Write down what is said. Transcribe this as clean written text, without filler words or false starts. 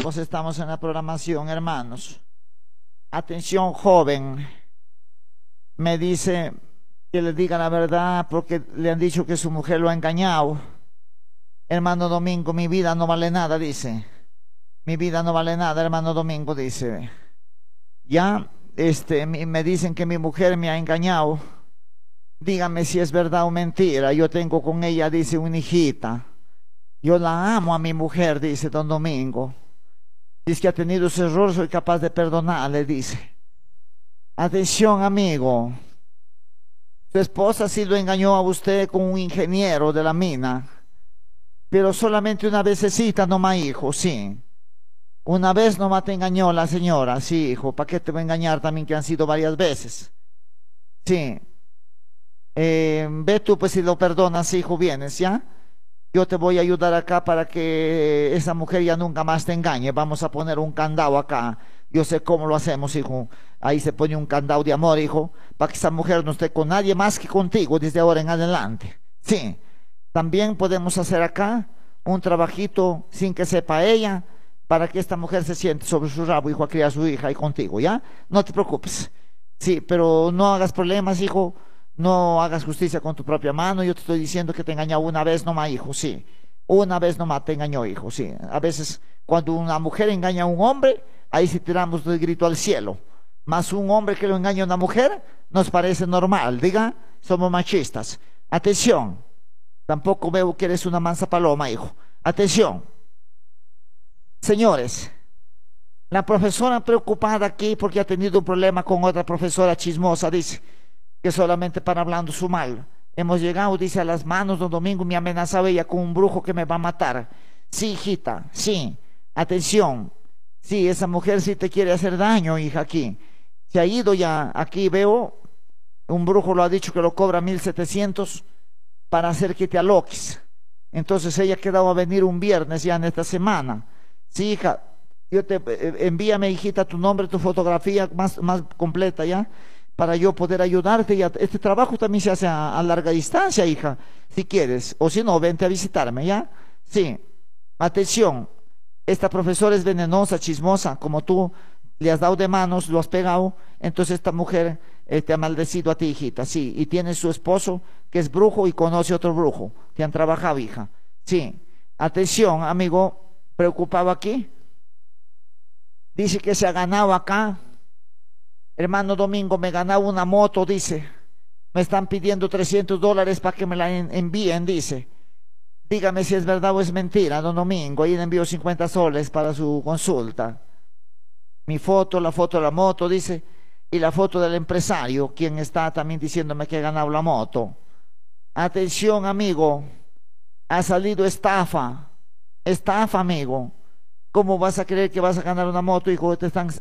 Pues estamos en la programación, hermanos. Atención, joven. Me dice que le diga la verdad porque le han dicho que su mujer lo ha engañado. Hermano Domingo, mi vida no vale nada, dice. Mi vida no vale nada, hermano Domingo, dice. Ya, me dicen que mi mujer me ha engañado. Dígame si es verdad o mentira. Yo tengo con ella, dice, una hijita. Yo la amo a mi mujer, dice don Domingo. Dice que ha tenido su error, soy capaz de perdonarle, dice. Atención, amigo. Su esposa sí lo engañó a usted con un ingeniero de la mina. Pero solamente una vecesita nomás, hijo, sí. Una vez nomás te engañó la señora, sí, hijo. ¿Para qué te va a engañar también que han sido varias veces? Sí. Ve tú, pues si lo perdonas, hijo, vienes, ¿ya? Yo te voy a ayudar acá para que esa mujer ya nunca más te engañe. Vamos a poner un candado acá. Yo sé cómo lo hacemos, hijo. Ahí se pone un candado de amor, hijo, para que esa mujer no esté con nadie más que contigo desde ahora en adelante. Sí. También podemos hacer acá un trabajito sin que sepa ella, para que esta mujer se siente sobre su rabo, hijo, a criar a su hija y contigo, ¿ya? No te preocupes. Sí, pero no hagas problemas, hijo. No hagas justicia con tu propia mano. Yo te estoy diciendo que te engañó una vez nomás, hijo, sí. Una vez nomás te engañó, hijo, sí. A veces cuando una mujer engaña a un hombre, ahí sí tiramos el grito al cielo. Más un hombre que lo engaña a una mujer, nos parece normal. Diga, somos machistas. Atención. Tampoco veo que eres una mansa paloma, hijo. Atención. Señores, la profesora preocupada aquí porque ha tenido un problema con otra profesora chismosa, dice que solamente para hablando su mal. Hemos llegado, dice, a las manos, don Domingo, me amenazaba ella con un brujo que me va a matar. Sí, hijita, sí. Atención. Sí, esa mujer sí te quiere hacer daño, hija, aquí. Se ha ido ya, aquí veo, un brujo lo ha dicho que lo cobra 1,700 para hacer que te aloques. Entonces ella ha quedado a venir un viernes ya en esta semana. Sí, hija, yo te envíame, hijita, tu nombre, tu fotografía más completa, ¿ya? Para yo poder ayudarte. Ya, este trabajo también se hace a larga distancia, hija, si quieres. O si no, vente a visitarme, ¿ya? Sí. Atención, esta profesora es venenosa, chismosa, como tú le has dado de manos, lo has pegado. Entonces esta mujer te ha maldecido a ti, hijita, sí. Y tiene su esposo que es brujo y conoce otro brujo. Te han trabajado, hija. Sí. Atención, amigo, preocupado aquí. Dice que se ha ganado acá. Hermano Domingo, me ganaba una moto, dice. Me están pidiendo $300 para que me la envíen, dice. Dígame si es verdad o es mentira, don Domingo. Ahí le envío 50 soles para su consulta. Mi foto, la foto de la moto, dice. Y la foto del empresario, quien está también diciéndome que he ganado la moto. Atención, amigo. Ha salido estafa. Estafa, amigo. ¿Cómo vas a creer que vas a ganar una moto, hijo? Te están